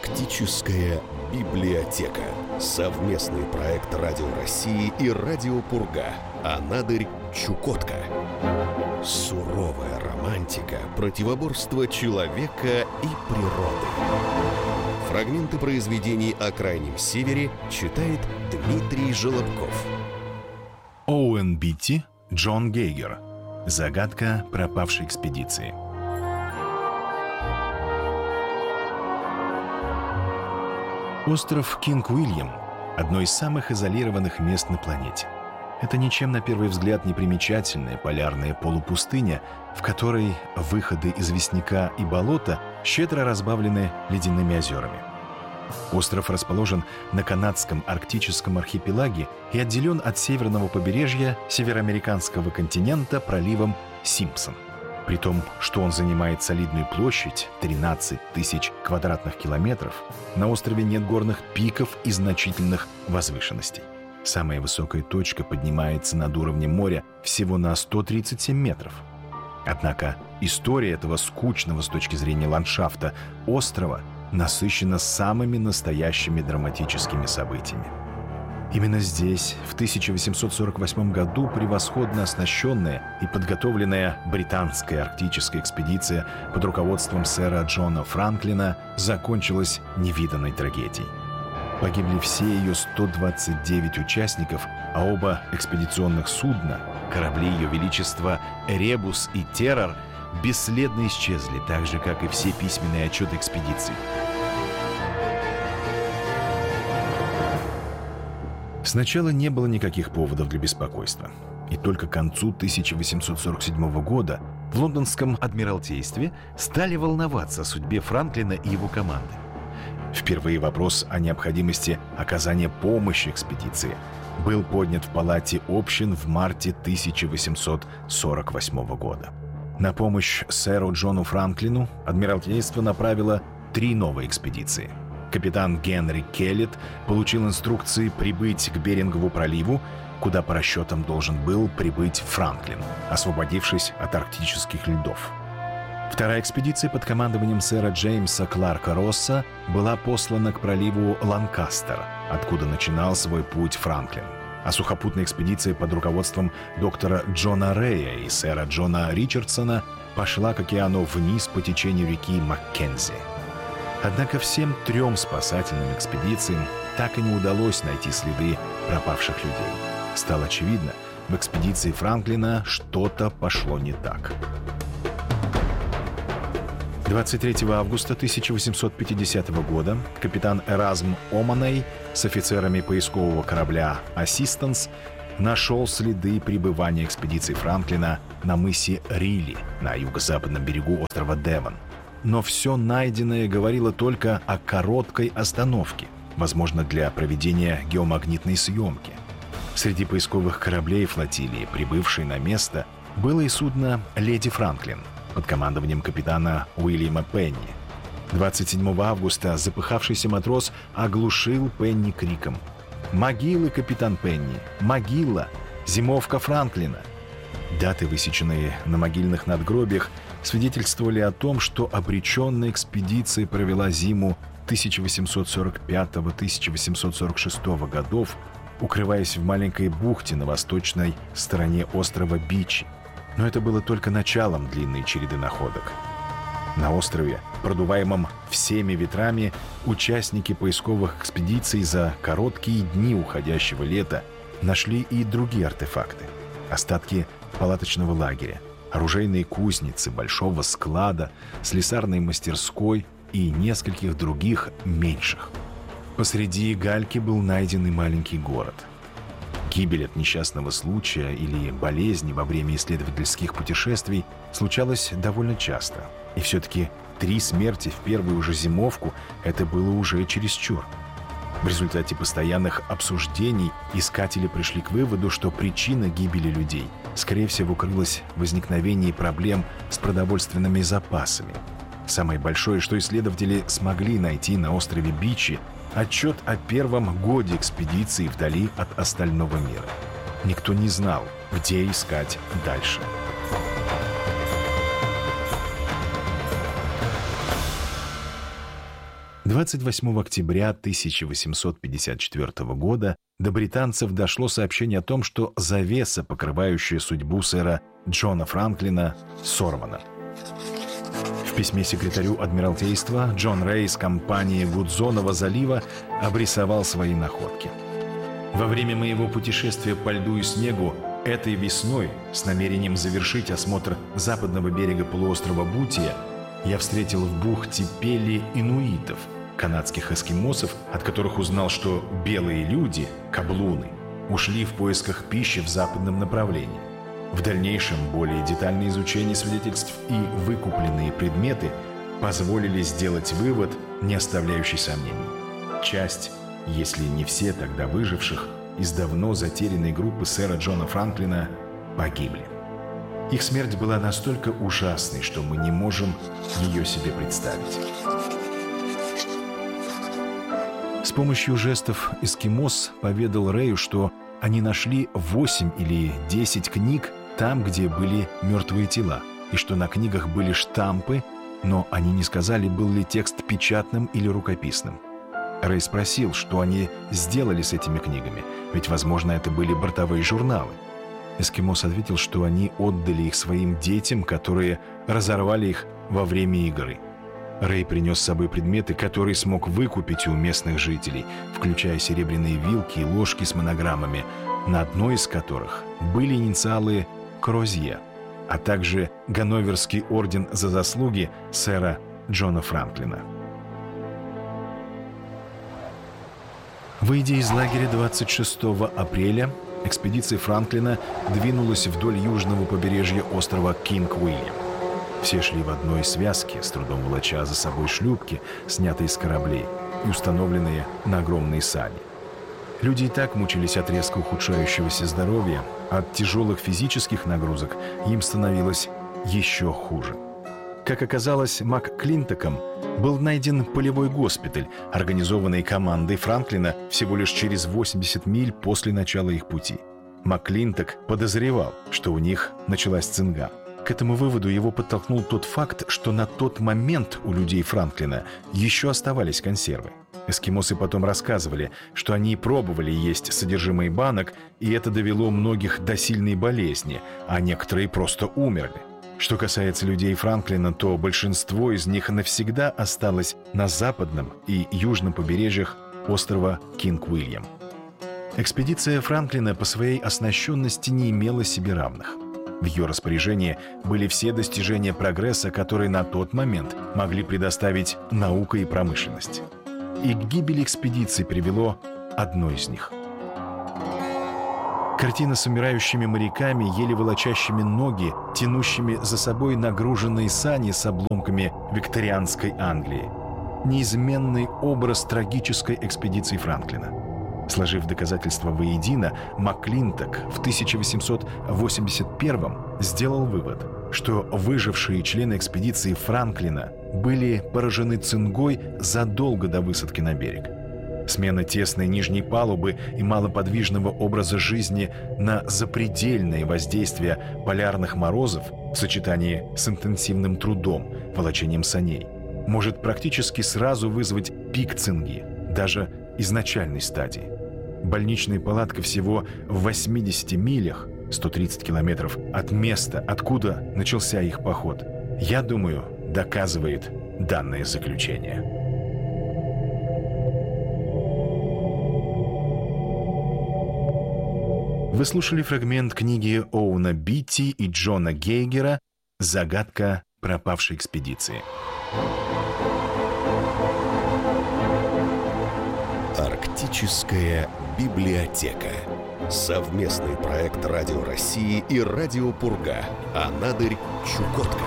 Арктическая библиотека. Совместный проект Радио России и Радио Пурга. Анадырь, Чукотка. Суровая романтика противоборства человека и природы. Фрагменты произведений о Крайнем Севере читает Дмитрий Желобков. Оуэн Битти, Джон Гейгер. Загадка пропавшей экспедиции. Остров Кинг-Уильям – одно из самых изолированных мест на планете. Это ничем на первый взгляд не примечательная полярная полупустыня, в которой выходы известняка и болота щедро разбавлены ледяными озерами. Остров расположен на канадском арктическом архипелаге и отделен от северного побережья североамериканского континента проливом Симпсон. При том, что он занимает солидную площадь – 13 тысяч квадратных километров, на острове нет горных пиков и значительных возвышенностей. Самая высокая точка поднимается над уровнем моря всего на 137 метров. Однако история этого скучного с точки зрения ландшафта острова насыщена самыми настоящими драматическими событиями. Именно здесь, в 1848 году, превосходно оснащенная и подготовленная британская арктическая экспедиция под руководством сэра Джона Франклина закончилась невиданной трагедией. Погибли все ее 129 участников, а оба экспедиционных судна, корабли Ее Величества «Эребус» и «Террор», бесследно исчезли, так же, как и все письменные отчеты экспедиции. Сначала не было никаких поводов для беспокойства. И только к концу 1847 года в лондонском Адмиралтействе стали волноваться о судьбе Франклина и его команды. Впервые вопрос о необходимости оказания помощи экспедиции был поднят в Палате общин в марте 1848 года. На помощь сэру Джону Франклину Адмиралтейство направило 3 новые экспедиции. Капитан Генри Келлет получил инструкции прибыть к Берингову проливу, куда по расчетам должен был прибыть Франклин, освободившись от арктических льдов. Вторая экспедиция под командованием сэра Джеймса Кларка Росса была послана к проливу Ланкастер, откуда начинал свой путь Франклин. А сухопутная экспедиция под руководством доктора Джона Рэя и сэра Джона Ричардсона пошла к океану вниз по течению реки Маккензи. Однако всем 3 спасательным экспедициям так и не удалось найти следы пропавших людей. Стало очевидно, в экспедиции Франклина что-то пошло не так. 23 августа 1850 года капитан Эразм Оманей с офицерами поискового корабля «Ассистанс» нашел следы пребывания экспедиции Франклина на мысе Рилли на юго-западном берегу острова Девон. Но все найденное говорило только о короткой остановке, возможно, для проведения геомагнитной съемки. Среди поисковых кораблей флотилии, прибывшей на место, было и судно «Леди Франклин» под командованием капитана Уильяма Пенни. 27 августа запыхавшийся матрос оглушил Пенни криком: «Могилы, капитан Пенни! Могила! Зимовка Франклина!» Даты, высеченные на могильных надгробиях, свидетельствовали о том, что обреченная экспедиция провела зиму 1845-1846 годов, укрываясь в маленькой бухте на восточной стороне острова Бичи. Но это было только началом длинной череды находок. На острове, продуваемом всеми ветрами, участники поисковых экспедиций за короткие дни уходящего лета нашли и другие артефакты. Остатки палаточного лагеря, оружейные кузницы, большого склада, слесарной мастерской и нескольких других меньших. Посреди гальки был найден и маленький город. Гибель от несчастного случая или болезни во время исследовательских путешествий случалась довольно часто. И все-таки 3 смерти в первую же зимовку – это было уже чересчур. В результате постоянных обсуждений искатели пришли к выводу, что причина гибели людей, скорее всего, крылась в возникновении проблем с продовольственными запасами. Самое большое, что исследователи смогли найти на острове Бичи – отчет о первом годе экспедиции вдали от остального мира. Никто не знал, где искать дальше. 28 октября 1854 года до британцев дошло сообщение о том, что завеса, покрывающая судьбу сэра Джона Франклина, сорвана. В письме секретарю Адмиралтейства Джон Рэй из компании Гудзонова залива обрисовал свои находки. «Во время моего путешествия по льду и снегу этой весной с намерением завершить осмотр западного берега полуострова Бутия я встретил в бухте Пели инуитов, канадских эскимосов, от которых узнал, что белые люди, каблуны, ушли в поисках пищи в западном направлении. В дальнейшем более детальное изучение свидетельств и выкупленные предметы позволили сделать вывод, не оставляющий сомнений. Часть, если не все тогда выживших, из давно затерянной группы сэра Джона Франклина погибли. Их смерть была настолько ужасной, что мы не можем ее себе представить». С помощью жестов эскимос поведал Рэю, что они нашли 8 или 10 книг там, где были мертвые тела, и что на книгах были штампы, но они не сказали, был ли текст печатным или рукописным. Рэй спросил, что они сделали с этими книгами, ведь, возможно, это были бортовые журналы. Эскимос ответил, что они отдали их своим детям, которые разорвали их во время игры. Рэй принес с собой предметы, которые смог выкупить у местных жителей, включая серебряные вилки и ложки с монограммами, на одной из которых были инициалы Крозье, а также Ганноверский орден за заслуги сэра Джона Франклина. Выйдя из лагеря 26 апреля, экспедиция Франклина двинулась вдоль южного побережья острова Кинг-Уильям. Все шли в одной связке, с трудом волоча за собой шлюпки, снятые с кораблей и установленные на огромные сани. Люди и так мучились от резко ухудшающегося здоровья, а от тяжелых физических нагрузок им становилось еще хуже. Как оказалось, МакКлинтоком был найден полевой госпиталь, организованный командой Франклина всего лишь через 80 миль после начала их пути. МакКлинток подозревал, что у них началась цинга. К этому выводу его подтолкнул тот факт, что на тот момент у людей Франклина еще оставались консервы. Эскимосы потом рассказывали, что они пробовали есть содержимое банок, и это довело многих до сильной болезни, а некоторые просто умерли. Что касается людей Франклина, то большинство из них навсегда осталось на западном и южном побережьях острова Кинг-Уильям. Экспедиция Франклина по своей оснащенности не имела себе равных. В ее распоряжении были все достижения прогресса, которые на тот момент могли предоставить наука и промышленность. И к гибели экспедиции привело одно из них. Картина с умирающими моряками, еле волочащими ноги, тянущими за собой нагруженные сани с обломками викторианской Англии. Неизменный образ трагической экспедиции Франклина. Сложив доказательства воедино, МакКлинток в 1881 сделал вывод, что выжившие члены экспедиции Франклина были поражены цингой задолго до высадки на берег. Смена тесной нижней палубы и малоподвижного образа жизни на запредельное воздействие полярных морозов в сочетании с интенсивным трудом, волочением саней, может практически сразу вызвать пик цинги, даже изначальной стадии. Больничная палатка всего в 80 милях, 130 километров от места, откуда начался их поход, я думаю, доказывает данное заключение. Вы слушали фрагмент книги Оуэна Битти и Джона Гейгера «Загадка пропавшей экспедиции». Арктическая библиотека. Совместный проект Радио России и Радио Пурга. Анадырь, Чукотка.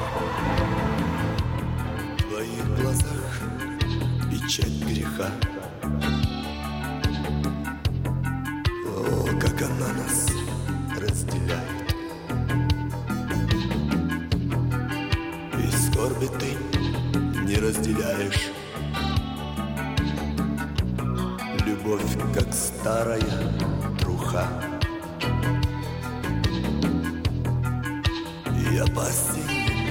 В твоих глазах печать греха. О, как она нас разделяет. И скорби ты не разделяешь. Любовь, как старая труха. И опасен